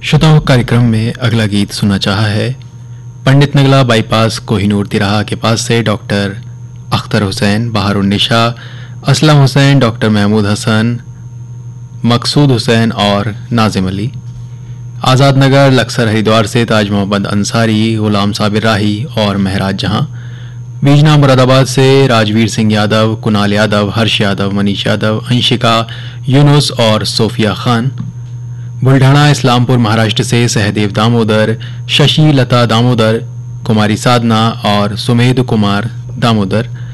श्रोताओं कार्यक्रम में अगला गीत सुनना चाहा है पंडित नगला बाईपास कोहिनूर तिराहा के पास से डॉक्टर अख्तर हुसैन, बहारुन्निशा, असलम हुसैन, डॉक्टर महमूद हसन, मकसूद हुसैन और नाजिम अली। आज़ाद नगर लक्सर हरिद्वार से ताज मोहम्मद अंसारी, गुलाम साबिर राही और महराज जहां। बीजना मुरादाबाद से राजवीर सिंह यादव, कुणाल यादव, हर्ष यादव, मनीष यादव, अंशिका, यूनुस और सोफिया खान। बुल्ढाना इस्लामपुर महाराष्ट्र से सहदेव दामोदर, शशि लता दामोदर, कुमारी साधना और सुमेध कुमार दामोदर।